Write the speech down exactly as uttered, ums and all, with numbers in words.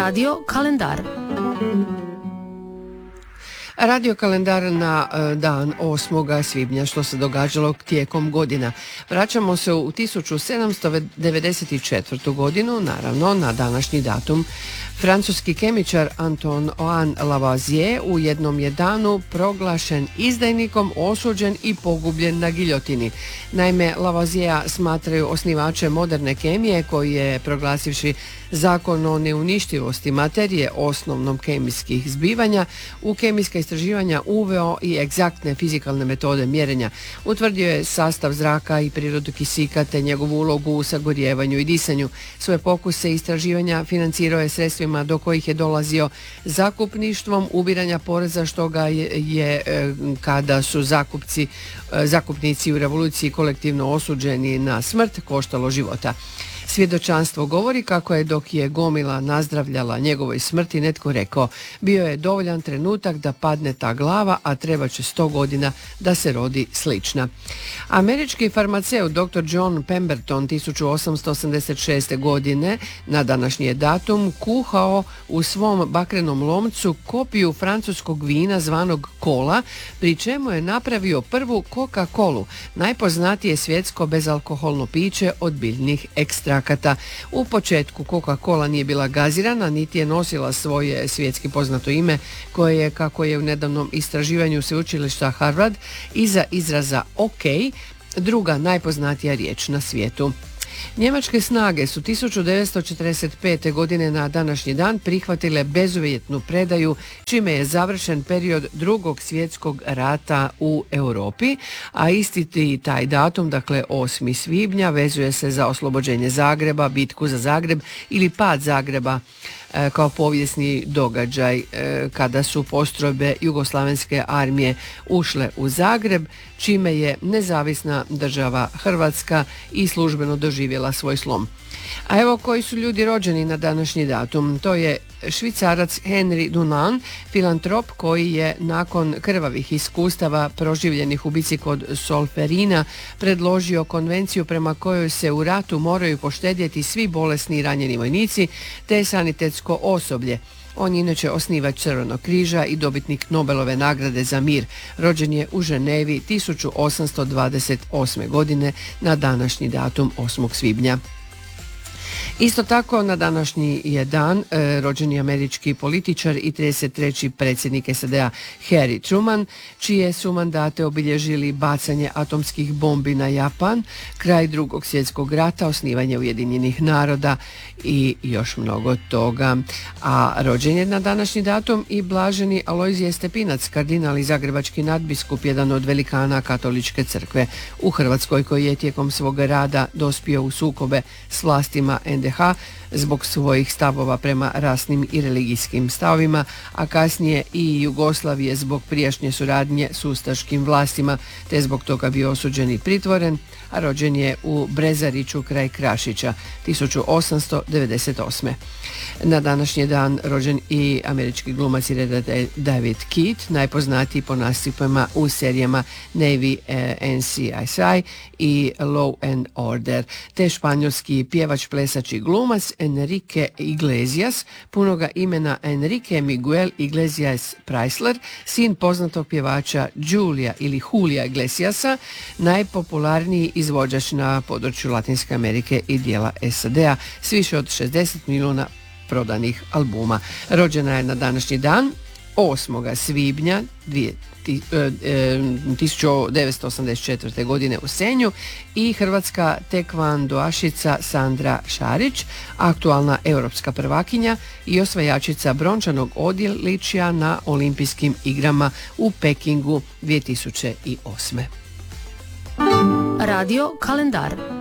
Radio kalendar. Radio kalendar na dan osmog svibnja, što se događalo tijekom godina. Vraćamo se u tisuću sedamsto devedeset četvrtu. godinu, naravno na današnji datum. Francuski kemičar Antoine Lavoisier u jednom je danu proglašen izdajnikom, osuđen i pogubljen na giljotini. Naime, Lavoisiera smatraju osnivačem moderne kemije, koji je, proglasivši zakon o neuništivosti materije osnovnom kemijskih zbivanja, u kemijska istraživanja uveo i egzaktne fizikalne metode mjerenja. Utvrdio je sastav zraka i prirodu kisika te njegovu ulogu u sagorijevanju i disanju. Svoje pokuse i istraživanja financirao je sredstvima do kojih je dolazio zakupništvom ubiranja poreza, što ga je, je kada su zakupci, zakupnici u revoluciji kolektivno osuđeni na smrt, koštalo života. Svjedočanstvo govori kako je, dok je gomila nazdravljala njegovoj smrti, netko rekao: bio je dovoljan trenutak da padne ta glava, a treba će sto godina da se rodi slična. Američki farmaceut doktor John Pemberton tisuću osamsto osamdeset šeste. godine na današnji datum kuhao u svom bakrenom lomcu kopiju francuskog vina zvanog kola, pri čemu je napravio prvu Coca-Colu, najpoznatije svjetsko bezalkoholno piće od biljnih ekstrakata. U početku Coca-Cola nije bila gazirana, niti je nosila svoje svjetski poznato ime, koje je, kako je u nedavnom istraživanju sveučilišta Harvard, iza izraza OK, druga najpoznatija riječ na svijetu. Njemačke snage su tisuću devetsto četrdeset pete. godine na današnji dan prihvatile bezuvjetnu predaju, čime je završen period drugog svjetskog rata u Europi, a isti taj datum, dakle osmi svibnja, vezuje se za oslobođenje Zagreba, bitku za Zagreb ili pad Zagreba kao povijesni događaj kada su postrojbe Jugoslavenske armije ušle u Zagreb, čime je nezavisna država Hrvatska i službeno doživjela svoj slom. A evo koji su ljudi rođeni na današnji datum. To je Švicarac Henri Dunant, filantrop koji je nakon krvavih iskustava proživljenih u bici kod Solferina predložio konvenciju prema kojoj se u ratu moraju poštedjeti svi bolesni i ranjeni vojnici te sanitetsko osoblje. On je inače osnivač Crvenog križa i dobitnik Nobelove nagrade za mir. Rođen je u Ženevi tisuću osamsto dvadeset osme. godine na današnji datum osmog svibnja. Isto tako na današnji je dan e, rođen je američki političar i trideset treći predsjednik S A D-a Harry Truman, čije su mandate obilježili bacanje atomskih bombi na Japan, kraj drugog svjetskog rata, osnivanje Ujedinjenih naroda i još mnogo toga. A rođen je na današnji datum i blaženi Alojzije Stepinac, kardinal i zagrebački nadbiskup, jedan od velikana katoličke crkve u Hrvatskoj, koji je tijekom svog rada dospio u sukobe s vlastima N D H zbog svojih stavova prema rasnim i religijskim stavovima, a kasnije i Jugoslavije zbog prijašnje suradnje s ustaškim vlastima, te zbog toga bio osuđen i pritvoren, a rođen je u Brezariću kraj Krašića tisuću osamsto devedeset osme. Na današnji dan rođen i američki glumac i redatelj David Keith, najpoznatiji po nastupima u serijama Navy, N C I S I i Law and Order, te španjolski pjevač, plesač i glumac Enrique Iglesias, punoga imena Enrique Miguel Iglesias Preisler, sin poznatog pjevača Julia ili Julia Iglesiasa, najpopularniji izvođač na području Latinske Amerike i dijela S A D-a s više od šezdeset milijuna prodanih albuma. Rođena je na današnji dan osmog svibnja tisuću devetsto osamdeset četvrte. godine u Senju i hrvatska tekvandoašica Sandra Šarić, aktualna europska prvakinja i osvajačica brončanog odličja na olimpijskim igrama u Pekingu dvije tisuće osme. Radio kalendar.